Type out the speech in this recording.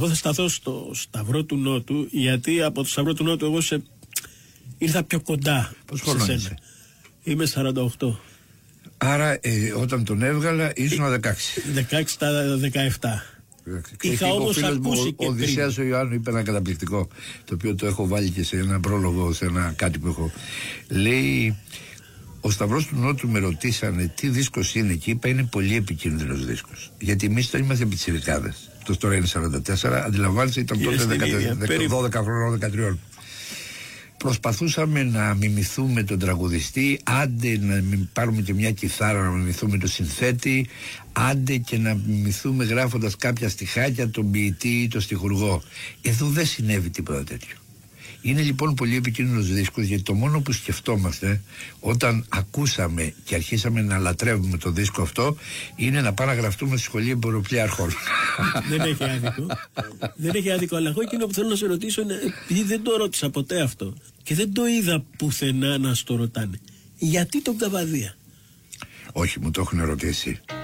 Εγώ θα σταθώ στο Σταυρό του Νότου, γιατί από το Σταυρό του Νότου εγώ ήρθα πιο κοντά. Πώς χρονών είσαι? Είμαι 48. Άρα όταν τον έβγαλα ήσουν 16. 16 στα 17. Είχα όμως ακούσει και ο Οδυσσέας ο Ιωάννου είπε ένα καταπληκτικό, το οποίο το έχω βάλει και σε ένα πρόλογο, σε ένα κάτι που έχω. Λέει, ο Σταυρός του Νότου με ρωτήσανε τι δίσκος είναι και είπα είναι πολύ επικίνδυνος δίσκος. Γιατί εμείς τώρα είμαστε πιτσιρικάδες. Τώρα είναι 44, αντιλαμβάνεσαι, ήταν τότε 12 χρονών, 13. Προσπαθούσαμε να μιμηθούμε τον τραγουδιστή, άντε να πάρουμε και μια κιθάρα να μιμηθούμε τον συνθέτη, άντε και να μιμηθούμε γράφοντας κάποια στιχάκια τον ποιητή ή τον στιχουργό. Εδώ δεν συνέβη τίποτα τέτοιο. Είναι λοιπόν πολύ επικίνδυνος δίσκος, γιατί το μόνο που σκεφτόμαστε όταν ακούσαμε και αρχίσαμε να λατρεύουμε το δίσκο αυτό είναι να πάμε να γραφτούμε στη σχολή εμποροπλοίαρχων. Δεν έχει άδικο. Δεν έχει άδικο, αλλά εγώ εκείνο που θέλω να σε ρωτήσω είναι, επειδή δεν το ρώτησα ποτέ αυτό και δεν το είδα πουθενά να στο ρωτάνε, γιατί τον Καβαδία? Όχι, μου το έχουν ρωτήσει.